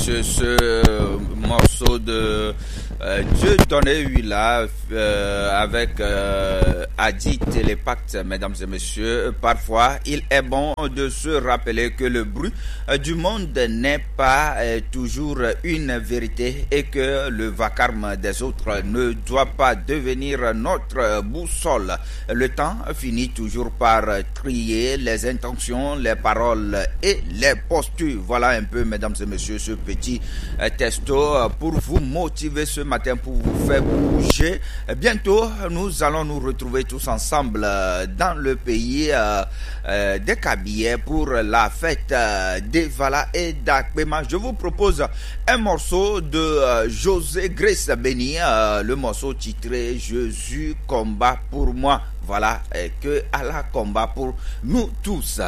Ce morceau de Dieu donné Huila avec Adi Télépact, mesdames et messieurs. Parfois, il est bon de se rappeler que le bruit du monde n'est pas toujours une vérité et que le vacarme des autres ne doit pas devenir notre boussole. Le temps finit toujours par trier les intentions, les paroles et les postures. Voilà un peu, mesdames et messieurs, ce petit testo pour vous motiver ce matin, pour vous faire bouger. Bientôt, nous allons nous retrouver tous ensemble dans le pays des Kabiyes pour la fête d'Evala et d'Akpema. Je vous propose un morceau de José Grace Béni, le morceau titré Jésus combat pour moi. Voilà, que Allah combat pour nous tous.